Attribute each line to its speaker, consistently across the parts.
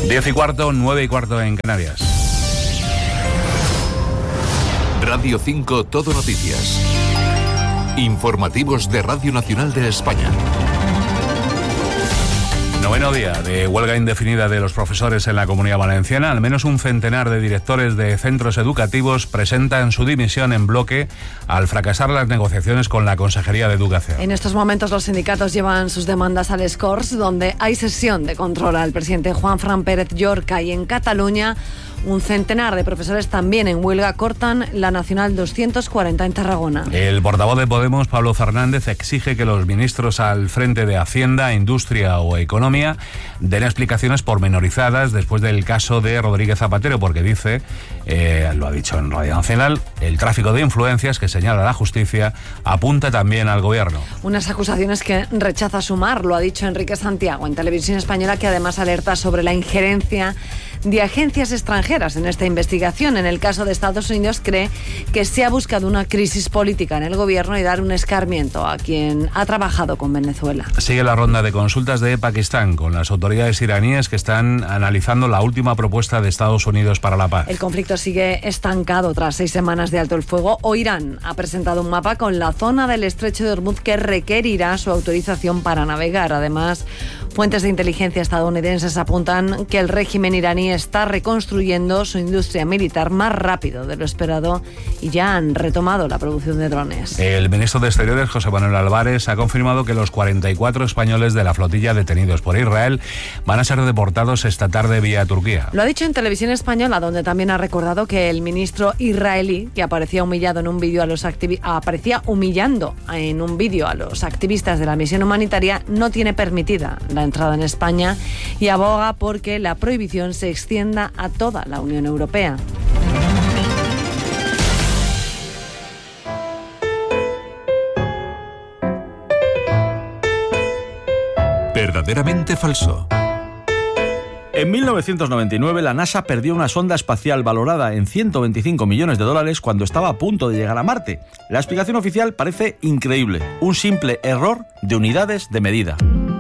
Speaker 1: 10:15, 9:15 en Canarias.
Speaker 2: Radio 5 Todo Noticias. Informativos de Radio Nacional de España.
Speaker 1: Noveno día de huelga indefinida de los profesores en la Comunidad Valenciana. Al menos un centenar de directores de centros educativos presentan su dimisión en bloque al fracasar las negociaciones con la Consejería de Educación.
Speaker 3: En estos momentos los sindicatos llevan sus demandas al Les Corts, donde hay sesión de control al presidente Juanfran Pérez Llorca, y en Cataluña un centenar de profesores también en huelga cortan la Nacional 240 en Tarragona.
Speaker 1: El portavoz de Podemos, Pablo Fernández, exige que los ministros al frente de Hacienda, Industria o Economía den explicaciones pormenorizadas después del caso de Rodríguez Zapatero, porque dice, lo ha dicho en Radio Nacional, el tráfico de influencias que señala la justicia apunta también al gobierno.
Speaker 3: Unas acusaciones que rechaza sumar, lo ha dicho Enrique Santiago en Televisión Española, que además alerta sobre la injerencia de agencias extranjeras en esta investigación. En el caso de Estados Unidos, cree que se ha buscado una crisis política en el gobierno y dar un escarmiento a quien ha trabajado con Venezuela.
Speaker 1: Sigue la ronda de consultas de Pakistán con las autoridades iraníes, que están analizando la última propuesta de Estados Unidos para la paz.
Speaker 3: El conflicto sigue estancado tras 6 semanas de alto el fuego. Hoy Irán ha presentado un mapa con la zona del estrecho de Hormuz que requerirá su autorización para navegar. Además, fuentes de inteligencia estadounidenses apuntan que el régimen iraní está reconstruyendo su industria militar más rápido de lo esperado y ya han retomado la producción de drones.
Speaker 1: El ministro de Exteriores, José Manuel Álvarez, ha confirmado que los 44 españoles de la flotilla detenidos por Israel van a ser deportados esta tarde vía Turquía.
Speaker 3: Lo ha dicho en Televisión Española, donde también ha recordado que el ministro israelí, que aparecía humillando en un vídeo a los activistas de la misión humanitaria, no tiene permitida la entrada en España y aboga porque la prohibición se extienda a toda la Unión Europea.
Speaker 2: Verdaderamente falso.
Speaker 4: En 1999 la NASA perdió una sonda espacial valorada en $125 millones cuando estaba a punto de llegar a Marte. La explicación oficial parece increíble: un simple error de unidades de medida.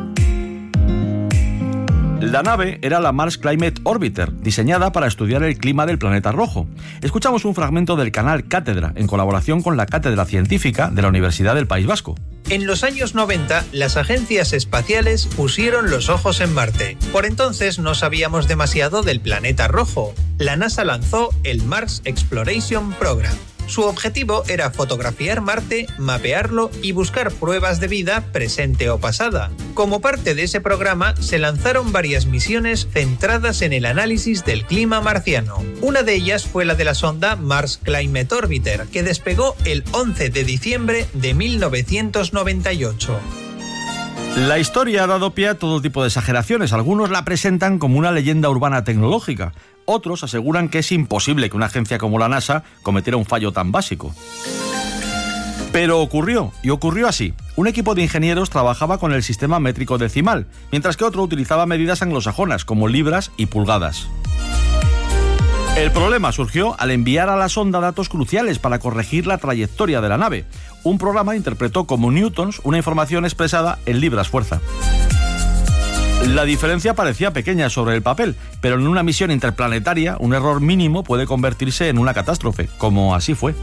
Speaker 4: La nave era la Mars Climate Orbiter, diseñada para estudiar el clima del planeta rojo. Escuchamos un fragmento del canal Cátedra, en colaboración con la Cátedra Científica de la Universidad del País Vasco.
Speaker 5: En los años 90, las agencias espaciales pusieron los ojos en Marte. Por entonces no sabíamos demasiado del planeta rojo. La NASA lanzó el Mars Exploration Program. Su objetivo era fotografiar Marte, mapearlo y buscar pruebas de vida presente o pasada. Como parte de ese programa, se lanzaron varias misiones centradas en el análisis del clima marciano. Una de ellas fue la de la sonda Mars Climate Orbiter, que despegó el 11 de diciembre de 1998.
Speaker 4: La historia ha dado pie a todo tipo de exageraciones. Algunos la presentan como una leyenda urbana tecnológica. Otros aseguran que es imposible que una agencia como la NASA cometiera un fallo tan básico. Pero ocurrió, y ocurrió así. Un equipo de ingenieros trabajaba con el sistema métrico decimal, mientras que otro utilizaba medidas anglosajonas como libras y pulgadas. El problema surgió al enviar a la sonda datos cruciales para corregir la trayectoria de la nave. Un programa interpretó como newtons una información expresada en libras-fuerza. La diferencia parecía pequeña sobre el papel, pero en una misión interplanetaria un error mínimo puede convertirse en una catástrofe, como así fue.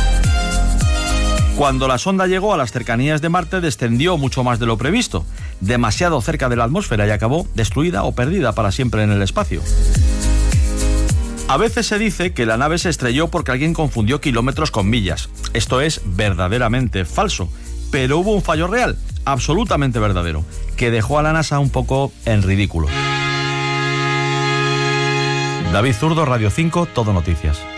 Speaker 4: Cuando la sonda llegó a las cercanías de Marte, descendió mucho más de lo previsto, demasiado cerca de la atmósfera, y acabó destruida o perdida para siempre en el espacio. A veces se dice que la nave se estrelló porque alguien confundió kilómetros con millas. Esto es verdaderamente falso, pero hubo un fallo real, absolutamente verdadero, que dejó a la NASA un poco en ridículo. David Zurdo, Radio 5, Todo Noticias.